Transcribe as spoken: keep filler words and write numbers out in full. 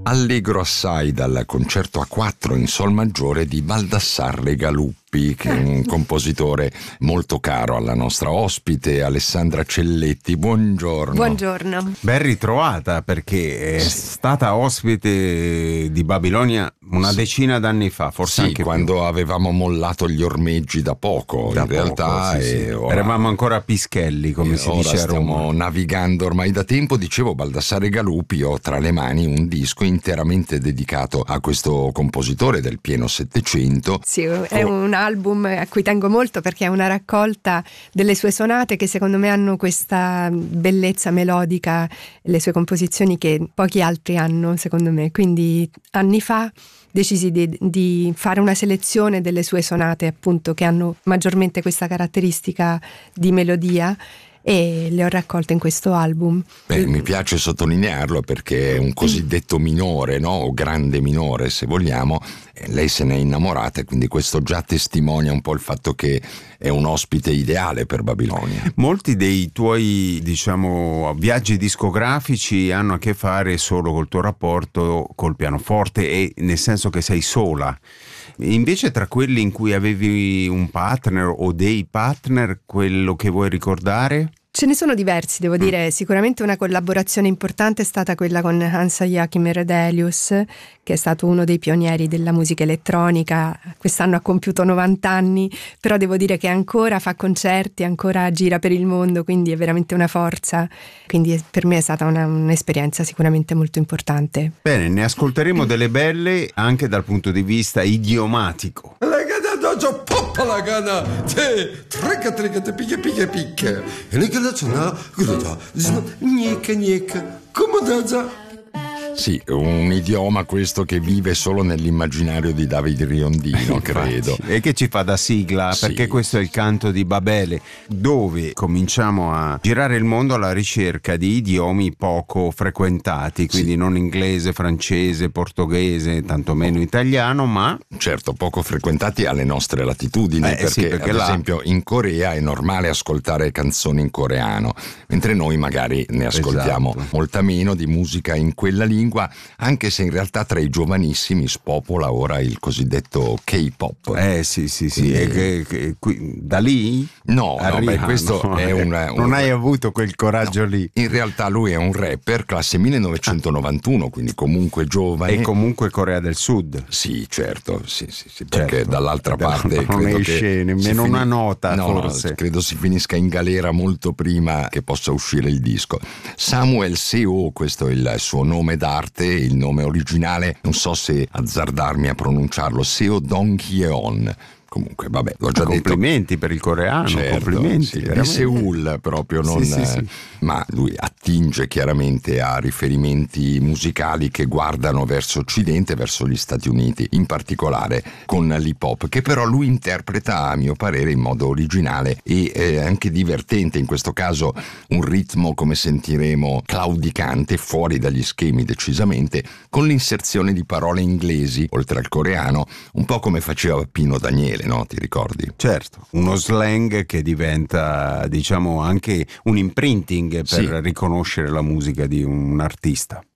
Allegro assai dal concerto a quattro in sol maggiore di Baldassarre Galuppi, che è un compositore molto caro alla nostra ospite Alessandra Celletti. Buongiorno. Buongiorno. Ben ritrovata, perché è Sì. stata ospite di Babilonia una Sì. decina d'anni fa, forse Sì, anche quando più. avevamo mollato gli ormeggi da poco, Da in poco, realtà. sì, sì. E ora, Eravamo ancora a Pischelli, come e si ora dice a stiamo Roma. navigando ormai da tempo. Dicevo, Baldassarre Galuppi, ho tra le mani un disco interamente dedicato a questo compositore del pieno Settecento. Sì, è un album a cui tengo molto perché è una raccolta delle sue sonate che secondo me hanno questa bellezza melodica, le sue composizioni che pochi altri hanno, secondo me. Quindi anni fa decisi di, di fare una selezione delle sue sonate, appunto, che hanno maggiormente questa caratteristica di melodia, e le ho raccolte in questo album. Beh, mi piace sottolinearlo perché è un cosiddetto minore, no? O grande minore, se vogliamo. E lei se n'è innamorata, e quindi questo già testimonia un po' il fatto che è un ospite ideale per Babilonia. Molti dei tuoi, diciamo, viaggi discografici hanno a che fare solo col tuo rapporto col pianoforte, e nel senso che sei sola. Invece, tra quelli in cui avevi un partner o dei partner, quello che vuoi ricordare? Ce ne sono diversi, devo dire. Sicuramente una collaborazione importante è stata quella con Hans Joachim Redelius, che è stato uno dei pionieri della musica elettronica. Quest'anno ha compiuto novanta anni, però devo dire che ancora fa concerti, ancora gira per il mondo, quindi è veramente una forza. Quindi per me è stata una, un'esperienza sicuramente molto importante. Bene, ne ascolteremo delle belle anche dal punto di vista idiomatico. Dojo poppa la gana te tricca tricca te picchia picchia picchia e le che la cena guarda nica nica come da. Sì, un idioma questo che vive solo nell'immaginario di David Riondino, credo. Infatti, e che ci fa da sigla, Sì. perché questo è il canto di Babele, dove cominciamo a girare il mondo alla ricerca di idiomi poco frequentati, quindi Sì. non inglese, francese, portoghese, tantomeno italiano, ma Certo, poco frequentati alle nostre latitudini, Eh, perché, sì, perché ad là- esempio in Corea è normale ascoltare canzoni in coreano, mentre noi magari ne ascoltiamo Esatto. molta meno di musica in quella lingua, anche se in realtà tra i giovanissimi spopola ora il cosiddetto K-pop. eh sì sì sì, Quindi- e che, che, qui, da lì No, no, arriva, beh, questo no, è eh, un, non un- hai avuto quel coraggio lì. In realtà lui è un rapper classe millenovecentonovantuno, quindi comunque giovane. E comunque Corea del Sud. Sì, certo, sì, sì, sì, perché Certo. dall'altra Da- parte non credo esce che nemmeno si una nota, no, no, forse. credo si finisca in galera molto prima che possa uscire il disco. Samuel Seo, questo è il suo nome d'arte, il nome originale, non so se azzardarmi a pronunciarlo, Seo Dong-hyeon. Comunque, vabbè, l'ho già detto. Complimenti per il coreano, Certo, complimenti. sì, di veramente. Seul proprio, non, Sì, sì, sì. ma lui attinge chiaramente a riferimenti musicali che guardano verso Occidente, verso gli Stati Uniti, in particolare con l'hip hop, che però lui interpreta a mio parere in modo originale e eh, anche divertente, in questo caso un ritmo, come sentiremo, claudicante, fuori dagli schemi decisamente, con l'inserzione di parole inglesi oltre al coreano, un po' come faceva Pino Daniele, no? Ti ricordi? Certo, uno slang che diventa, diciamo, anche un imprinting per Sì. riconoscere la musica di un artista.